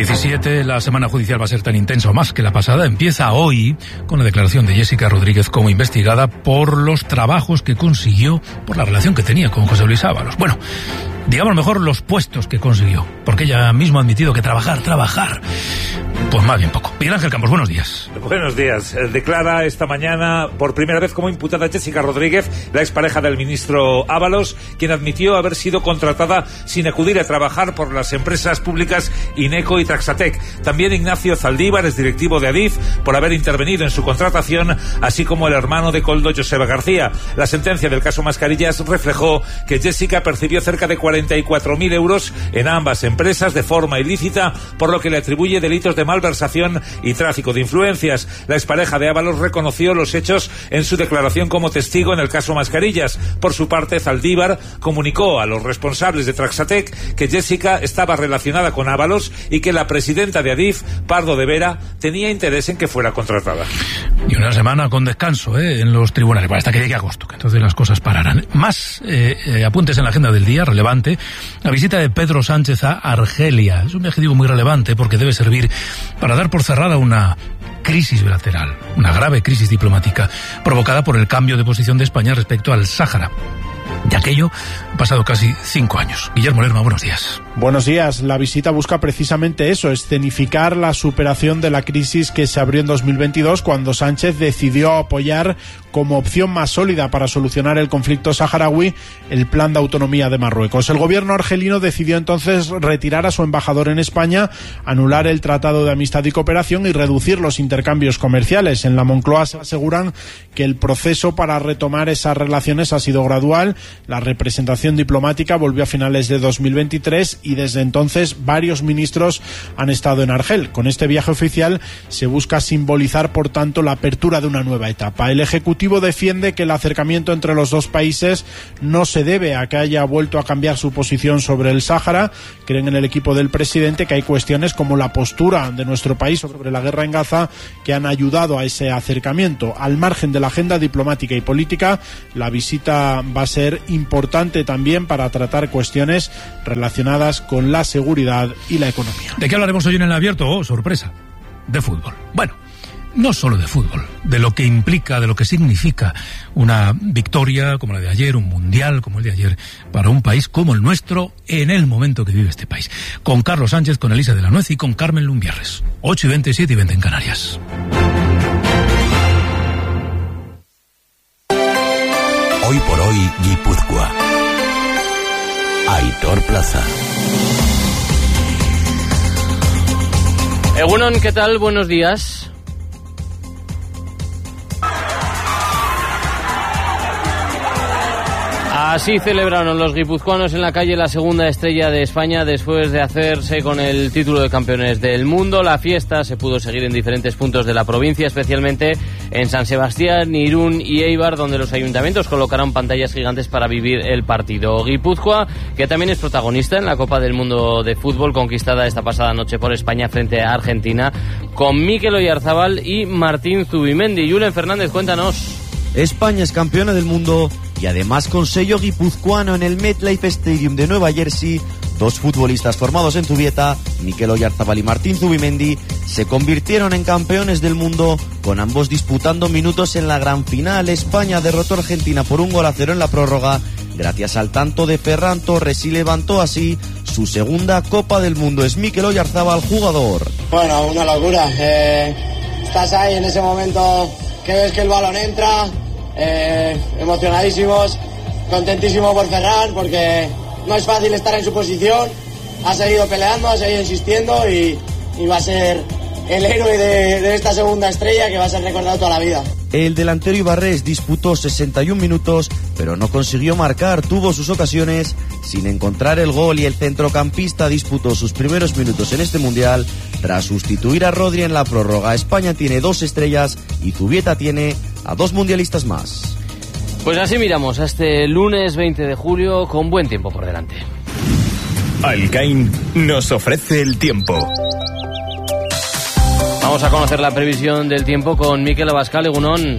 17, la semana judicial va a ser tan intensa o más que la pasada. Empieza hoy con la declaración de Jessica Rodríguez como investigada por los trabajos que consiguió, por la relación que tenía con José Luis Ábalos. Bueno, digamos mejor los puestos que consiguió, porque ella misma ha admitido que trabajar, pues más bien poco. Miguel Ángel Campos, buenos días. Buenos días. Declara esta mañana por primera vez como imputada Jessica Rodríguez, la expareja del ministro Ábalos, quien admitió haber sido contratada sin acudir a trabajar por las empresas públicas Ineco y Traxatec. También Ignacio Zaldívar es directivo de Adif por haber intervenido en su contratación, así como el hermano de Koldo, Joseba García. La sentencia del caso Mascarillas reflejó que Jessica percibió cerca de 44.000 euros en ambas empresas de forma ilícita, por lo que le atribuye delitos de malversación y tráfico de influencias. La expareja de Ábalos reconoció los hechos en su declaración como testigo en el caso Mascarillas. Por su parte, Zaldívar comunicó a los responsables de Traxatec que Jessica estaba relacionada con Ábalos y que la presidenta de Adif, Pardo de Vera, tenía interés en que fuera contratada. Y una semana con descanso en los tribunales, hasta que llegue agosto, que entonces las cosas pararán. Más apuntes en la agenda del día, relevante, la visita de Pedro Sánchez a Argelia. Es un viaje, digo, muy relevante porque debe servir para dar por cerrada una crisis bilateral, una grave crisis diplomática provocada por el cambio de posición de España respecto al Sáhara. De aquello han pasado casi 5 años. Guillermo Lerma, buenos días. Buenos días. La visita busca precisamente eso, escenificar la superación de la crisis que se abrió en 2022 cuando Sánchez decidió apoyar como opción más sólida para solucionar el conflicto saharaui el plan de autonomía de Marruecos. El gobierno argelino decidió entonces retirar a su embajador en España, anular el Tratado de Amistad y Cooperación y reducir los intercambios comerciales. En la Moncloa se aseguran que el proceso para retomar esas relaciones ha sido gradual. La representación diplomática volvió a finales de 2023 y desde entonces varios ministros han estado en Argel. Con este viaje oficial se busca simbolizar, por tanto, la apertura de una nueva etapa. El Ejecutivo defiende que el acercamiento entre los dos países no se debe a que haya vuelto a cambiar su posición sobre el Sáhara. Creen en el equipo del presidente que hay cuestiones como la postura de nuestro país sobre la guerra en Gaza que han ayudado a ese acercamiento. Al margen de la agenda diplomática y política, la visita va a ser importante también para tratar cuestiones relacionadas con la seguridad y la economía. ¿De qué hablaremos hoy en el abierto? Oh, sorpresa, de fútbol. Bueno, no solo de fútbol, de lo que implica, de lo que significa una victoria como la de ayer, un mundial como el de ayer, para un país como el nuestro en el momento que vive este país. Con Carlos Sánchez, con Elisa de la Nuez y con Carmen Lumbierres. 8:20, 7:20 en Canarias. Hoy por hoy, Guipúzcoa. Aitor Plaza. Egunon, ¿qué tal? Buenos días. Así celebraron los guipuzcoanos en la calle la segunda estrella de España después de hacerse con el título de campeones del mundo. La fiesta se pudo seguir en diferentes puntos de la provincia, especialmente en San Sebastián, Irún y Eibar, donde los ayuntamientos colocaron pantallas gigantes para vivir el partido. Guipúzcoa, que también es protagonista en la Copa del Mundo de Fútbol, conquistada esta pasada noche por España frente a Argentina, con Mikel Oyarzabal y Martín Zubimendi. Julen Fernández, cuéntanos. España es campeona del mundo y además con sello guipuzcoano en el MetLife Stadium de Nueva Jersey. Dos futbolistas formados en Zubieta, Mikel Oyarzabal y Martín Zubimendi, se convirtieron en campeones del mundo, con ambos disputando minutos en la gran final. España derrotó a Argentina por 1-0 en la prórroga, gracias al tanto de Ferran Torres, y levantó así su segunda Copa del Mundo. Es Mikel Oyarzabal, jugador. Bueno, una locura. Estás ahí en ese momento que ves que el balón entra, emocionadísimos, contentísimo por Ferran, porque no es fácil estar en su posición, ha seguido peleando, ha seguido insistiendo y va a ser el héroe de esta segunda estrella que va a ser recordado toda la vida. El delantero ibarrés disputó 61 minutos, pero no consiguió marcar, tuvo sus ocasiones sin encontrar el gol, y el centrocampista disputó sus primeros minutos en este mundial tras sustituir a Rodri en la prórroga. España tiene 2 estrellas y Zubieta tiene a 2 mundialistas más. Pues así miramos a este lunes 20 de julio con buen tiempo por delante. Alcain nos ofrece el tiempo. Vamos a conocer la previsión del tiempo con Mikel Abascal. Egunon.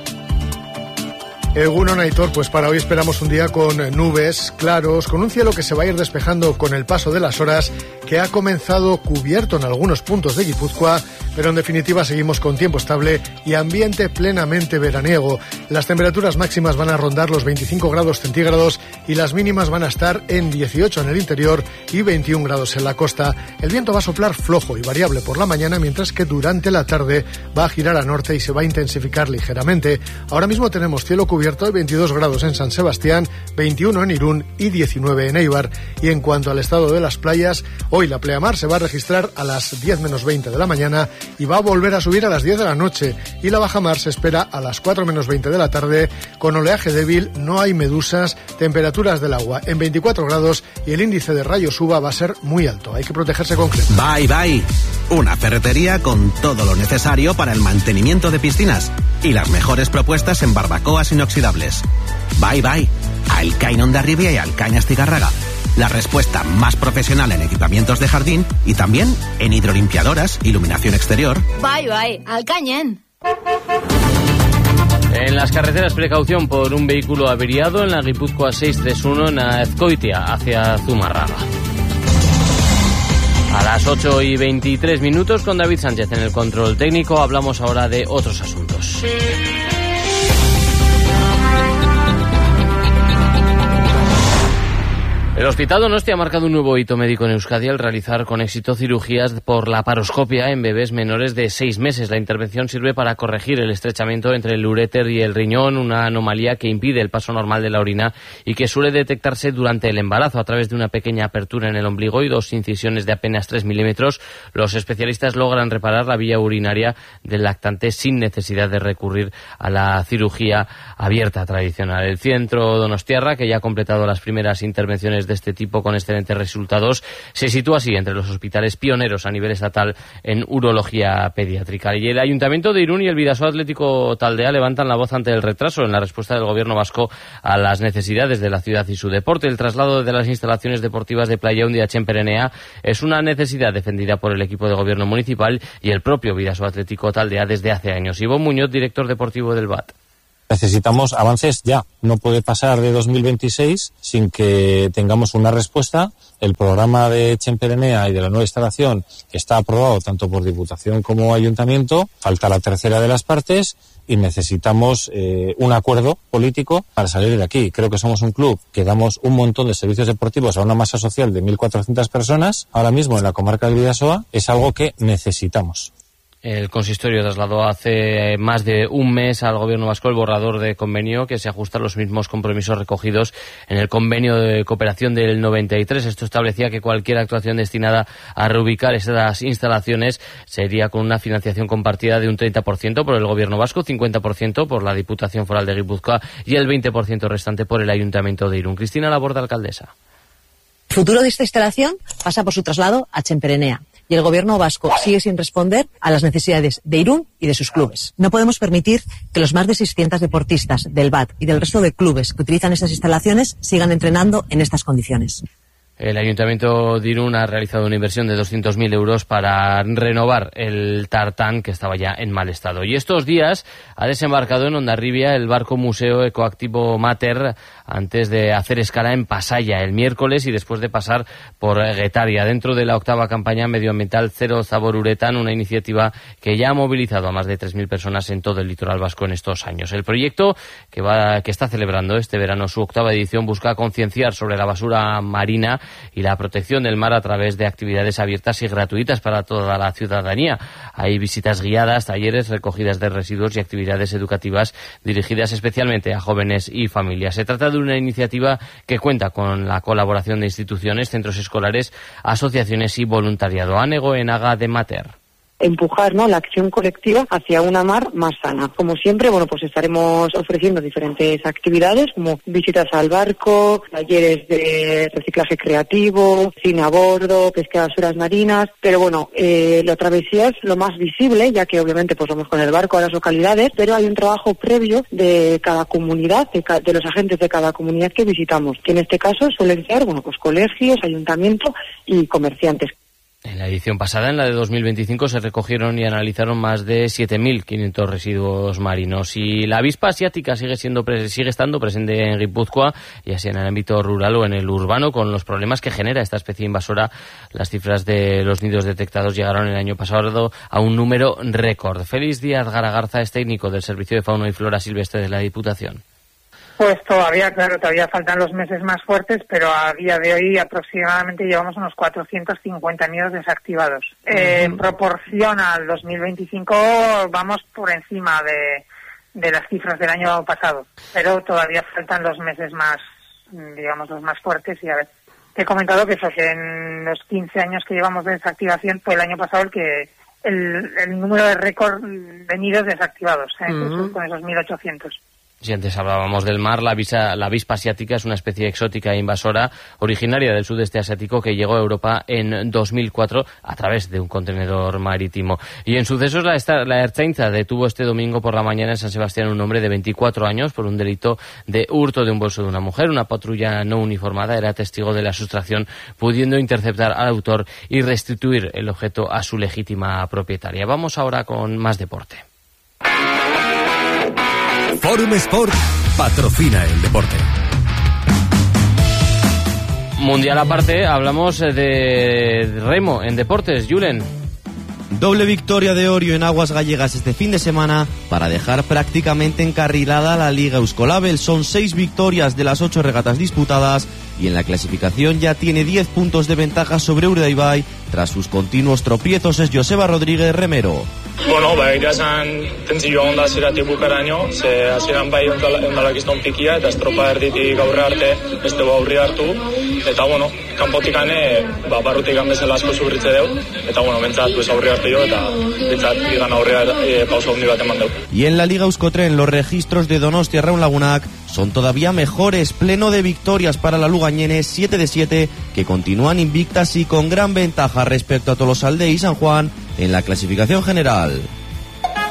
Egunon, Aitor, pues para hoy esperamos un día con nubes, claros, con un cielo que se va a ir despejando con el paso de las horas que ha comenzado cubierto en algunos puntos de Guipúzcoa, pero en definitiva seguimos con tiempo estable y ambiente plenamente veraniego. Las temperaturas máximas van a rondar los 25 grados centígrados y las mínimas van a estar en 18 en el interior y 21 grados en la costa. El viento va a soplar flojo y variable por la mañana, mientras que durante la tarde va a girar a norte y se va a intensificar ligeramente. Ahora mismo tenemos cielo cubierto de 22 grados en San Sebastián, 21 en Irún y 19 en Eibar. Y en cuanto al estado de las playas, hoy la pleamar se va a registrar a las 10 menos 20 de la mañana y va a volver a subir a las 10 de la noche, y la bajamar se espera a las 4 menos 20 de la tarde, con oleaje débil, no hay medusas, temperaturas del agua en 24 grados y el índice de rayos uva va a ser muy alto. Hay que protegerse con crema. Bye Bye, una ferretería con todo lo necesario para el mantenimiento de piscinas y las mejores propuestas en barbacoas inoxidables. Bye Bye, Alcain Hondarribia y Alcain Astigarraga. La respuesta más profesional en equipamientos de jardín y también en hidrolimpiadoras, iluminación exterior. Bye Bye, Alcañen. En las carreteras, precaución por un vehículo averiado en la Guipúzcoa 631 en Azcoitia, hacia Zumárraga. A las 8:23 con David Sánchez en el control técnico. Hablamos ahora de otros asuntos. El Hospital Donostia ha marcado un nuevo hito médico en Euskadi al realizar con éxito cirugías por laparoscopia en bebés menores de 6 meses. La intervención sirve para corregir el estrechamiento entre el uréter y el riñón, una anomalía que impide el paso normal de la orina y que suele detectarse durante el embarazo a través de una pequeña apertura en el ombligo y 2 incisiones de apenas 3 milímetros. Los especialistas logran reparar la vía urinaria del lactante sin necesidad de recurrir a la cirugía abierta tradicional. El Centro Donostiarra, que ya ha completado las primeras intervenciones de este tipo con excelentes resultados, se sitúa así entre los hospitales pioneros a nivel estatal en urología pediátrica. Y el Ayuntamiento de Irún y el Bidasoa Atlético Taldea levantan la voz ante el retraso en la respuesta del gobierno vasco a las necesidades de la ciudad y su deporte. El traslado de las instalaciones deportivas de Playaundi a Txenperenea es una necesidad defendida por el equipo de gobierno municipal y el propio Bidasoa Atlético Taldea desde hace años. Ivonne Muñoz, director deportivo del BAT. Necesitamos avances ya. No puede pasar de 2026 sin que tengamos una respuesta. El programa de Txenperenea y de la nueva instalación está aprobado tanto por Diputación como Ayuntamiento. Falta la tercera de las partes y necesitamos un acuerdo político para salir de aquí. Creo que somos un club que damos un montón de servicios deportivos a una masa social de 1.400 personas. Ahora mismo en la comarca del Bidasoa es algo que necesitamos. El consistorio trasladó hace más de un mes al gobierno vasco el borrador de convenio que se ajusta a los mismos compromisos recogidos en el convenio de cooperación del 93. Esto establecía que cualquier actuación destinada a reubicar estas instalaciones sería con una financiación compartida de un 30% por el gobierno vasco, 50% por la Diputación Foral de Guipúzcoa y el 20% restante por el Ayuntamiento de Irún. Cristina Laborda, alcaldesa. El futuro de esta instalación pasa por su traslado a Txenperenea. Y el gobierno vasco sigue sin responder a las necesidades de Irún y de sus clubes. No podemos permitir que los más de 600 deportistas del BAT y del resto de clubes que utilizan estas instalaciones sigan entrenando en estas condiciones. El Ayuntamiento de Irún ha realizado una inversión de 200.000 euros para renovar el tartán que estaba ya en mal estado. Y estos días ha desembarcado en Hondarribia el barco museo Ecoactivo Mater antes de hacer escala en Pasaya el miércoles y después de pasar por Getaria, dentro de la 8ª campaña medioambiental Cero Zabor Uretan, una iniciativa que ya ha movilizado a más de 3.000 personas en todo el litoral vasco en estos años. El proyecto que está celebrando este verano su 8ª edición busca concienciar sobre la basura marina y la protección del mar a través de actividades abiertas y gratuitas para toda la ciudadanía. Hay visitas guiadas, talleres, recogidas de residuos y actividades educativas dirigidas especialmente a jóvenes y familias. Se trata de una iniciativa que cuenta con la colaboración de instituciones, centros escolares, asociaciones y voluntariado. Anego Enaga de Mater. Empujar, ¿no?, la acción colectiva hacia una mar más sana. Como siempre, pues estaremos ofreciendo diferentes actividades como visitas al barco, talleres de reciclaje creativo, cine a bordo, pesca de basuras marinas, pero la travesía es lo más visible, ya que obviamente pues vamos con el barco a las localidades, pero hay un trabajo previo de cada comunidad, de los agentes de cada comunidad que visitamos, que en este caso suelen ser, pues colegios, ayuntamientos y comerciantes. En la edición pasada, en la de 2025, se recogieron y analizaron más de 7.500 residuos marinos. Y la avispa asiática sigue estando presente en Guipúzcoa, ya sea en el ámbito rural o en el urbano, con los problemas que genera esta especie invasora. Las cifras de los nidos detectados llegaron el año pasado a un número récord. Félix Díaz Garagarza es técnico del Servicio de Fauna y Flora Silvestre de la Diputación. Pues todavía faltan los meses más fuertes, pero a día de hoy aproximadamente llevamos unos 450 nidos desactivados. En proporción al 2025 vamos por encima de las cifras del año pasado, pero todavía faltan los meses más, digamos, los más fuertes. Y a ver, te he comentado que en los 15 años que llevamos de desactivación fue el año pasado el número de récord de nidos desactivados, con esos 1.800. Si antes hablábamos del mar, la avispa asiática es una especie exótica e invasora originaria del sudeste asiático que llegó a Europa en 2004 a través de un contenedor marítimo. Y en sucesos, la Ertzaintza detuvo este domingo por la mañana en San Sebastián un hombre de 24 años por un delito de hurto de un bolso de una mujer. Una patrulla no uniformada era testigo de la sustracción, pudiendo interceptar al autor y restituir el objeto a su legítima propietaria. Vamos ahora con más deporte. Forum Sport patrocina el deporte. Mundial aparte, hablamos de remo en deportes. Julen. Doble victoria de Orio en aguas gallegas este fin de semana para dejar prácticamente encarrilada la Liga Euskolabel. Son 6 victorias de las 8 regatas disputadas y en la clasificación ya tiene 10 puntos de ventaja sobre Urdaibai. Tras sus continuos tropiezos es Joseba Rodríguez remero. Bueno, egia esan tentzioa onda zeratik bukaraino, ze hasieran bai ondalakizton pikia, eta estropa erditik aurre arte, beste aurri hartu, eta bueno, kanpotikane, barrutikan bezala asko zurritze deu, eta bueno, bentsat aurri arte jo, eta bentsat igan aurre pausa hundi bat eman deu. Y en la Liga Euskotren los registros de Donostia Raun Lagunak son todavía mejores, pleno de victorias para la Lugañenes, 7 de 7, que continúan invictas y con gran ventaja respecto a Tolosaldea y San Juan en la clasificación general.